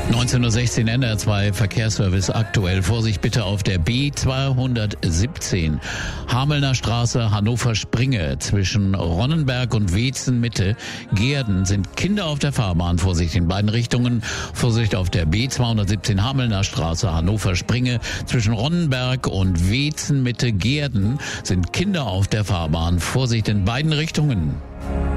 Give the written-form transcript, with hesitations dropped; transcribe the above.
19:16 NR2 Verkehrsservice aktuell. Vorsicht bitte auf der B217 Hamelner Straße, Hannover-Springe. Zwischen Ronnenberg und Weetzen Mitte, Gehrden sind Kinder auf der Fahrbahn. Vorsicht in beiden Richtungen. Vorsicht auf der B217 Hamelner Straße, Hannover-Springe. Zwischen Ronnenberg und Weetzen Mitte, Gehrden sind Kinder auf der Fahrbahn. Vorsicht in beiden Richtungen.